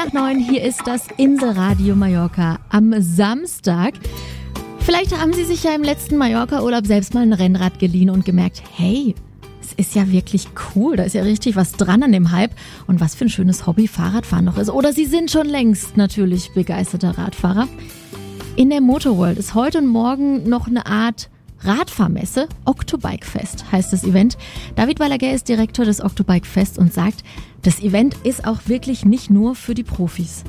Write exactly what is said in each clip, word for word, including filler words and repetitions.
nach neun, hier ist das Inselradio Mallorca am Samstag. Vielleicht haben Sie sich ja im letzten Mallorca-Urlaub selbst mal ein Rennrad geliehen und gemerkt, hey, es ist ja wirklich cool, da ist ja richtig was dran an dem Hype. Und was für ein schönes Hobby Fahrradfahren noch ist. Oder Sie sind schon längst natürlich begeisterter Radfahrer. In der Motorworld ist heute und morgen noch eine Art Radfahrmesse. Octobike Fest heißt das Event. David Balaguer ist Direktor des Octobike Fest und sagt, das Event ist auch wirklich nicht nur für die Profis.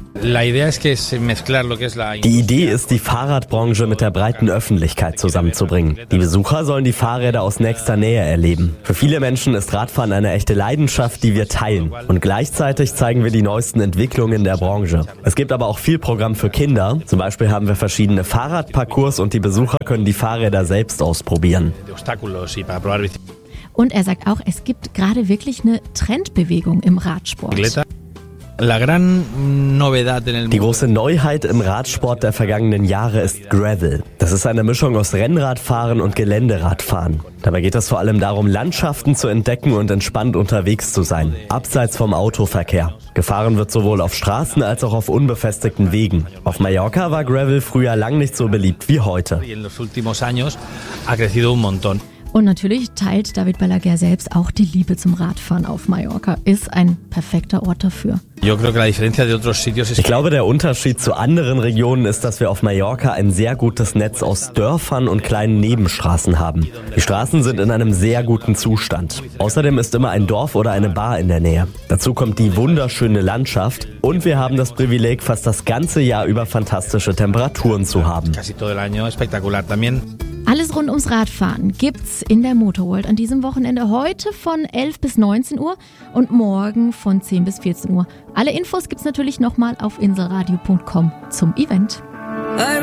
Die Idee ist, die Fahrradbranche mit der breiten Öffentlichkeit zusammenzubringen. Die Besucher sollen die Fahrräder aus nächster Nähe erleben. Für viele Menschen ist Radfahren eine echte Leidenschaft, die wir teilen. Und gleichzeitig zeigen wir die neuesten Entwicklungen der Branche. Es gibt aber auch viel Programm für Kinder. Zum Beispiel haben wir verschiedene Fahrradparcours und die Besucher können die Fahrräder selbst ausprobieren. Und er sagt auch, es gibt gerade wirklich eine Trendbewegung im Radsport. Die große Neuheit im Radsport der vergangenen Jahre ist Gravel. Das ist eine Mischung aus Rennradfahren und Geländeradfahren. Dabei geht es vor allem darum, Landschaften zu entdecken und entspannt unterwegs zu sein, abseits vom Autoverkehr. Gefahren wird sowohl auf Straßen als auch auf unbefestigten Wegen. Auf Mallorca war Gravel früher lang nicht so beliebt wie heute. Und natürlich teilt David Balaguer selbst auch die Liebe zum Radfahren auf Mallorca. Ist ein perfekter Ort dafür. Ich glaube, der Unterschied zu anderen Regionen ist, dass wir auf Mallorca ein sehr gutes Netz aus Dörfern und kleinen Nebenstraßen haben. Die Straßen sind in einem sehr guten Zustand. Außerdem ist immer ein Dorf oder eine Bar in der Nähe. Dazu kommt die wunderschöne Landschaft und wir haben das Privileg, fast das ganze Jahr über fantastische Temperaturen zu haben. Alles rund ums Radfahren gibt's in der Motorworld an diesem Wochenende heute von elf bis neunzehn Uhr und morgen von zehn bis vierzehn Uhr. Alle Infos gibt's natürlich nochmal auf inselradio punkt com zum Event.